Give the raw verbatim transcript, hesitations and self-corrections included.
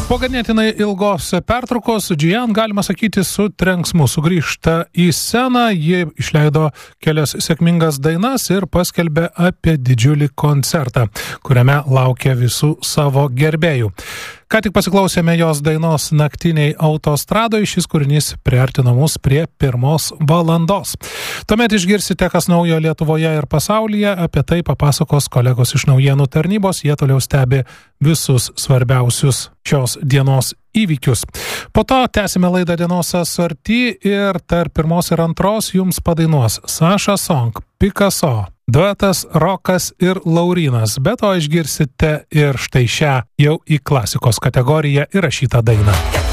Po ganėtinai ilgos pertraukos Džian, galima sakyti, su trenksmu sugrįžta į sceną. Ji išleido kelias sėkmingas dainas ir paskelbė apie didžiulį koncertą, kuriame laukia visų savo gerbėjų. Ką tik pasiklausėme jos dainos Naktiniai autostradoje, šis kūrinys priartino mus prie pirmos valandos. Tuomet išgirsite, kas naujo Lietuvoje ir pasaulyje, apie tai papasakos kolegos iš naujienų tarnybos, jie toliau stebi visus svarbiausius šios dienos įvykius. Po to tęsime laidą dienos asorti ir tarp pirmos ir antros jums padainuos Saša Song, Picasso, duetas Rokas ir Laurynas, bet to išgirsite ir štai šią jau į klasikos kategoriją įrašytą dainą.